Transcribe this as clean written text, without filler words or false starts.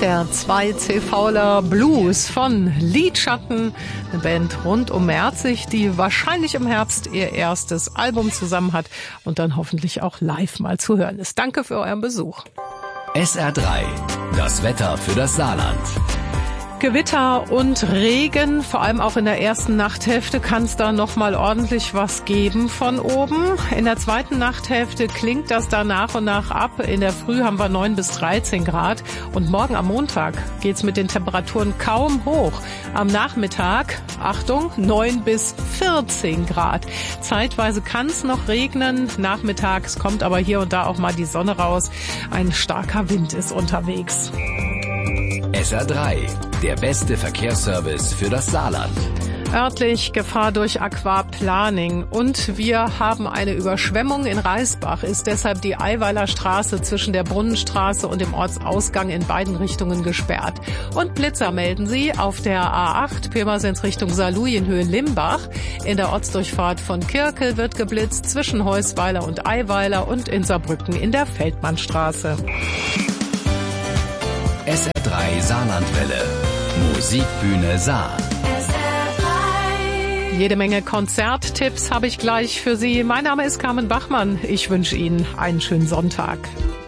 Der 2CVler Blues von Lidschatten, eine Band rund um Merzig, die wahrscheinlich im Herbst ihr erstes Album zusammen hat und dann hoffentlich auch live mal zu hören ist. Danke für euren Besuch. SR3, das Wetter für das Saarland. Gewitter und Regen, vor allem auch in der ersten Nachthälfte kann es da noch mal ordentlich was geben von oben. In der zweiten Nachthälfte klingt das da nach und nach ab. In der Früh haben wir 9 bis 13 Grad und morgen am Montag geht's mit den Temperaturen kaum hoch. Am Nachmittag, Achtung, 9 bis 14 Grad. Zeitweise kann es noch regnen, nachmittags kommt aber hier und da auch mal die Sonne raus. Ein starker Wind ist unterwegs. SR3, der beste Verkehrsservice für das Saarland. Örtlich Gefahr durch Aquaplaning und wir haben eine Überschwemmung in Reisbach, ist deshalb die Eiweiler Straße zwischen der Brunnenstraße und dem Ortsausgang in beiden Richtungen gesperrt. Und Blitzer melden sie auf der A8 Pirmasens Richtung Saarlouis in Höhe Limbach. In der Ortsdurchfahrt von Kirkel wird geblitzt zwischen Heusweiler und Eiweiler und in Saarbrücken in der Feldmannstraße. SR3 Saarlandwelle. Musikbühne Saar. Jede Menge Konzerttipps habe ich gleich für Sie. Mein Name ist Carmen Bachmann. Ich wünsche Ihnen einen schönen Sonntag.